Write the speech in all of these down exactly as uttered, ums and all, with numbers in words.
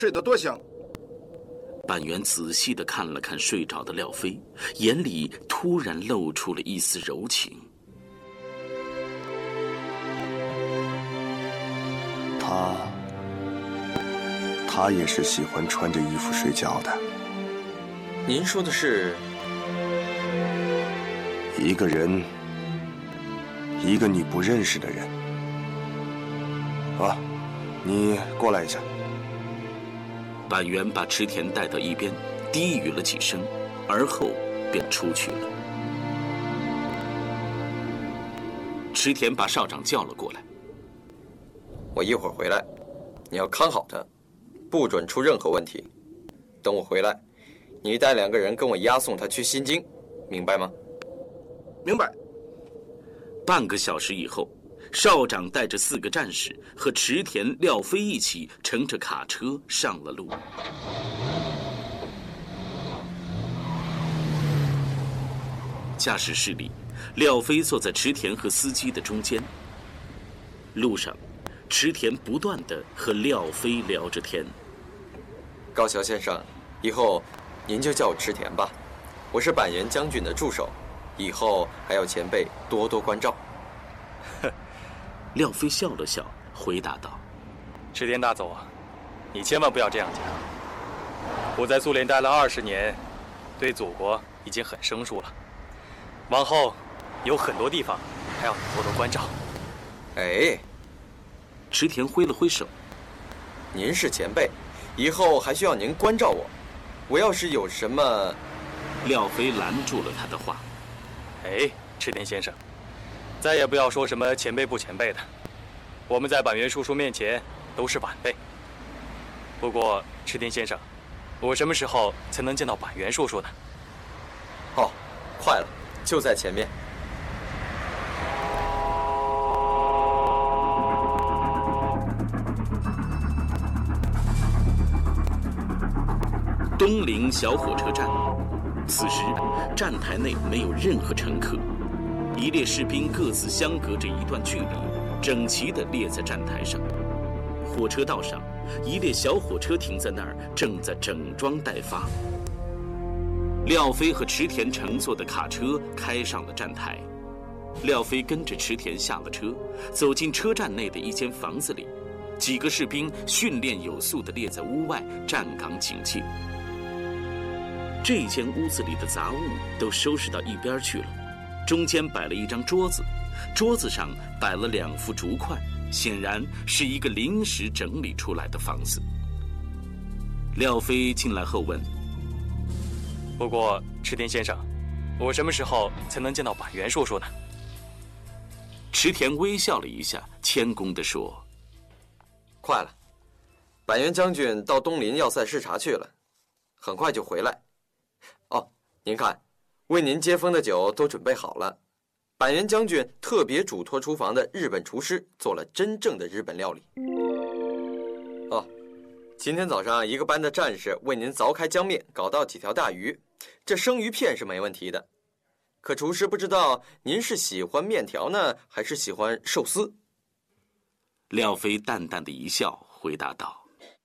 睡得多香。 板垣仔细地看了看睡着的廖飞，眼里突然露出了一丝柔情。 他，他也是喜欢穿着衣服睡觉的。 您说的是？ 一个人，一个你不认识的人。啊，你过来一下。 板垣把池田带到一边，低语了几声，而后便出去了。池田把少长叫了过来。 我一会儿回来，你要看好他，不准出任何问题。等我回来，你带两个人跟我押送他去新京，明白吗？ 明白。 半个小时以后，少长带着四个战士和池田、廖飞一起乘着卡车上了路。驾驶室里，廖飞坐在池田和司机的中间。路上，池田不断地和廖飞聊着天。 高桥先生，以后您就叫我池田吧，我是板垣将军的助手，以后还要前辈多多关照。 廖飞笑了笑，回答道：“ 池田大佐，你千万不要这样讲。我在苏联待了二十年，对祖国已经很生疏了。往后有很多地方还要你多多关照。” 哎， 池田挥了挥手：“ 您是前辈，以后还需要您关照我。我要是有什么……” 廖飞拦住了他的话：“ 哎，池田先生。”再也不要说什么前辈不前辈的，我们在板垣叔叔面前都是晚辈。不过，池田先生，我什么时候才能见到板垣叔叔呢？ 哦，快了，就在前面。 东陵小火车站，此时站台内没有任何乘客。一列士兵各自相隔着一段距离，整齐地列在站台上。火车道上，一列小火车停在那儿，正在整装待发。廖飞和池田乘坐的卡车开上了站台。廖飞跟着池田下了车，走进车站内的一间房子里，几个士兵训练有素地列在屋外，站岗警戒。这间屋子里的杂物都收拾到一边去了。中间摆了一张桌子，桌子上摆了两副竹筷，显然是一个临时整理出来的房子。廖飞进来后问：“ 不过，池田先生，我什么时候才能见到板垣叔叔呢？” 池田微笑了一下，谦恭地说：“ 快了，板垣将军到东林要塞视察去了，很快就回来。哦，您看。”为您接风的酒都准备好了，板垣将军特别嘱托厨房的日本厨师做了真正的日本料理。哦，今天早上一个班的战士为您凿开江面，搞到几条大鱼，这生鱼片是没问题的。可厨师不知道您是喜欢面条呢，还是喜欢寿司？ 廖飞淡淡的一笑，回答道：“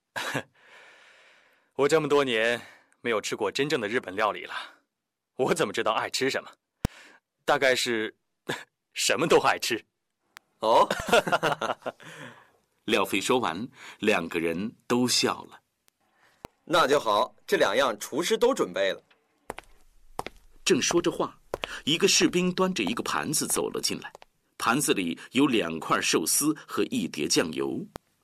我这么多年没有吃过真正的日本料理了。”我怎么知道爱吃什么？大概是什么都爱吃。 哦， 廖飞说完，两个人都笑了。 那就好，这两样厨师都准备了。 正说着话，一个士兵端着一个盘子走了进来，盘子里有两块寿司和一碟酱油。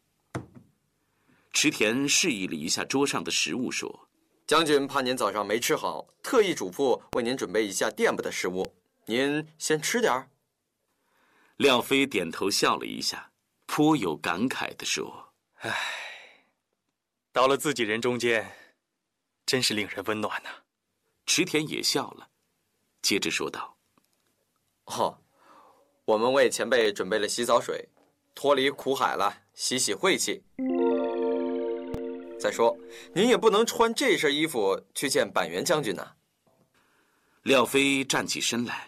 池田示意了一下桌上的食物，说：“ 将军怕您早上没吃好，特意嘱咐为您准备一下垫补的食物，您先吃点儿。” 廖飞点头笑了一下，颇有感慨地说：“ 唉，到了自己人中间，真是令人温暖呐。” 池田也笑了，接着说道：“ 哦，我们为前辈准备了洗澡水，脱离苦海了，洗洗晦气。再说，您也不能穿这身衣服去见板垣将军呐。” 廖飞站起身来：“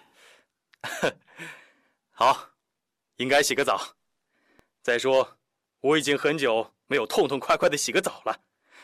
好，应该洗个澡。再说，我已经很久没有痛痛快快的洗个澡了。”